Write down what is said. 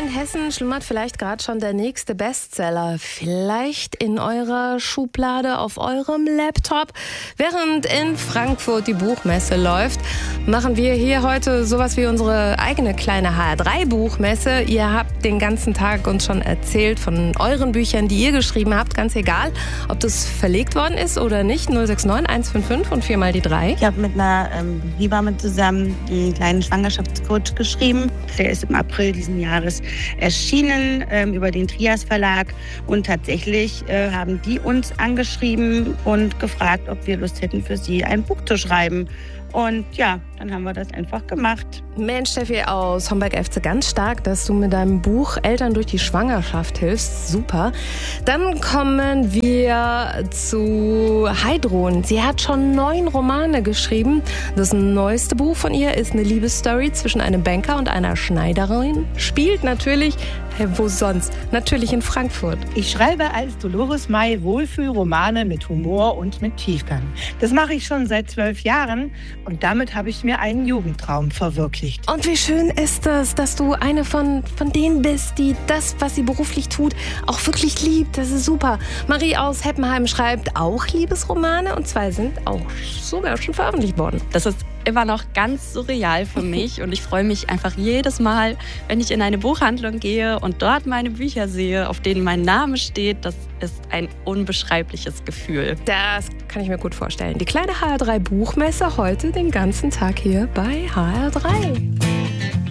in Hessen schlummert vielleicht gerade schon der nächste Bestseller. Vielleicht in eurer Schublade, auf eurem Laptop. Während in Frankfurt die Buchmesse läuft, machen wir hier heute sowas wie unsere eigene kleine HR3-Buchmesse. Ihr habt den ganzen Tag uns schon erzählt von euren Büchern, die ihr geschrieben habt. Ganz egal, ob das verlegt worden ist oder nicht. 069 155 und 4 mal die 3. Ich habe mit einer Hebamme zusammen einen kleinen Schwangerschaftscoach geschrieben. Der ist im April diesen Jahres erschienen über den Trias Verlag. Und tatsächlich haben die uns angeschrieben und gefragt, ob wir Lust hätten, für sie ein Buch zu schreiben. Und ja, dann haben wir das einfach gemacht. Mensch, Steffi aus Homberg-Efze, ganz stark, dass du mit deinem Buch Eltern durch die Schwangerschaft hilfst. Super. Dann kommen wir zu Heidrun. Sie hat schon 9 Romane geschrieben. Das neueste Buch von ihr ist eine Liebesstory zwischen einem Banker und einer Schneiderin. Spielt natürlich, wo sonst? Natürlich in Frankfurt. Ich schreibe als Dolores May Wohlfühlromane mit Humor und mit Tiefgang. Das mache ich schon seit 12 Jahren und damit habe ich mir einen Jugendtraum verwirklicht. Und wie schön ist das, dass du eine von denen bist, die das, was sie beruflich tut, auch wirklich liebt. Das ist super. Marie aus Heppenheim schreibt auch Liebesromane und 2 sind auch sogar schon veröffentlicht worden. Das ist immer noch ganz surreal für mich und ich freue mich einfach jedes Mal, wenn ich in eine Buchhandlung gehe und dort meine Bücher sehe, auf denen mein Name steht. Das ist ein unbeschreibliches Gefühl. Das kann ich mir gut vorstellen. Die kleine HR3 Buchmesse heute den ganzen Tag hier bei HR3.